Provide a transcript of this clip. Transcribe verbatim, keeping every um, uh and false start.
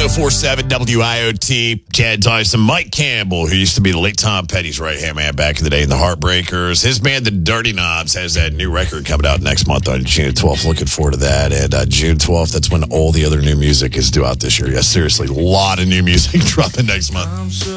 oh four seven W I O T. Chad Tyson, Mike Campbell, who used to be the late Tom Petty's right-hand man back in the day in the Heartbreakers. His band, the Dirty Knobs, has that new record coming out next month on June twelfth. Looking forward to that. And uh, June twelfth, that's when all the other new music is due out this year. Yes, seriously, a lot of new music dropping next month.